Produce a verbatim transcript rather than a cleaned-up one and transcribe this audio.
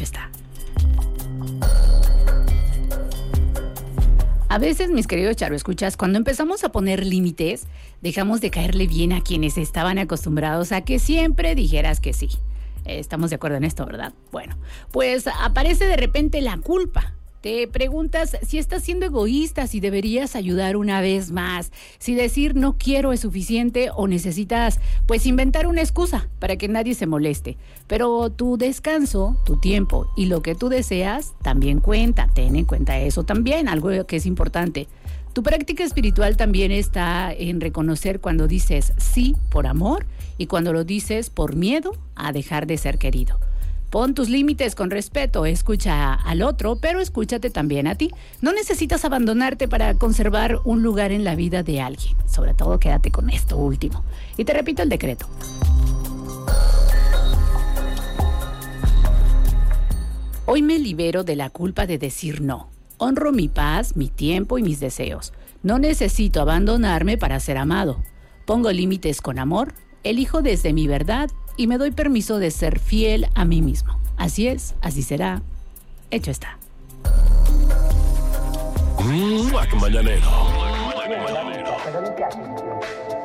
Hecho está. A veces, mis queridos charroescuchas, cuando empezamos a poner límites, dejamos de caerle bien a quienes estaban acostumbrados a que siempre dijeras que sí. Estamos de acuerdo en esto, ¿verdad? Bueno, pues aparece de repente la culpa. Te preguntas si estás siendo egoísta, si deberías ayudar una vez más, si decir no quiero es suficiente o necesitas pues inventar una excusa para que nadie se moleste. Pero tu descanso, tu tiempo y lo que tú deseas también cuenta. Ten en cuenta eso también, algo que es importante. Tu práctica espiritual también está en reconocer cuando dices sí por amor y cuando lo dices por miedo a dejar de ser querido. Pon tus límites con respeto, escucha al otro, pero escúchate también a ti. No necesitas abandonarte para conservar un lugar en la vida de alguien. Sobre todo, quédate con esto último. Y te repito el decreto. Hoy me libero de la culpa de decir no. Honro mi paz, mi tiempo y mis deseos. No necesito abandonarme para ser amado. Pongo límites con amor, elijo desde mi verdad y me doy permiso de ser fiel a mí mismo. Así es, así será. Hecho está. Mm, Mañanero.